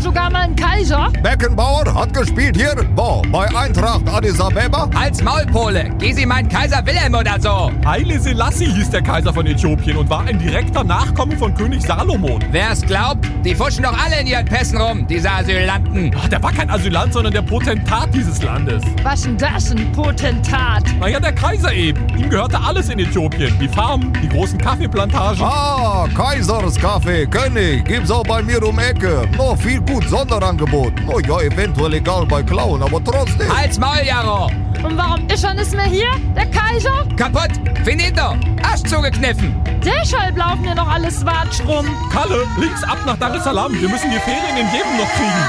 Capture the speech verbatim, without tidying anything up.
sogar mal einen Kaiser? Beckenbauer hat gespielt hier, wo? Bei Eintracht Addis Abeba? Als Maulpole. Gesi meint Kaiser Wilhelm oder so. Haile Selassie hieß der Kaiser von Äthiopien und war ein direkter Nachkomme von König Salomon. Wer es glaubt, die fuschen doch alle in ihren Pässen rum, diese Asylanten. Ach, der war kein Asylant, sondern der Potentat dieses Landes. Was denn das, ein Potentat? Naja, der Kaiser eben. Ihm gehörte alles in Äthiopien. Die Farmen, die großen Kaffeeplantagen. Ah, Kaiserskaffee, König, gibt's auch bei mir um Ecke. Noch viel gut Sonderangebot. Oh ja, eventuell egal bei Klauen, aber trotzdem. Als Maul, Jaro. Und warum ist er nicht mehr hier, der Kaiser? Kaputt. Finito. Arsch zugekniffen. Deshalb laufen wir noch alles Watsch rum. Kalle, links ab nach Dar es Salaam. Wir müssen die Ferien in jedem noch kriegen.